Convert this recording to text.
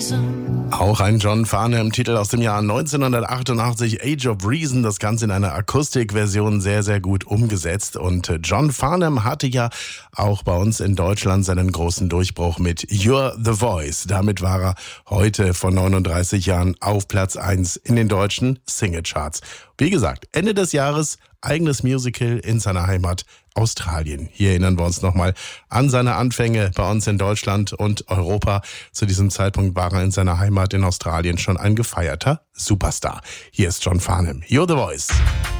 reason. Auch ein John Farnham-Titel aus dem Jahr 1988, Age of Reason, das Ganze in einer Akustikversion sehr, sehr gut umgesetzt. Und John Farnham hatte ja auch bei uns in Deutschland seinen großen Durchbruch mit You're the Voice. Damit war er heute vor 39 Jahren auf Platz 1 in den deutschen Singlecharts. Wie gesagt, Ende des Jahres eigenes Musical in seiner Heimat Australien. Hier erinnern wir uns nochmal an seine Anfänge bei uns in Deutschland und Europa. Zu diesem Zeitpunkt war er in seiner Heimat in Australien schon ein gefeierter Superstar. Hier ist John Farnham, You're the Voice.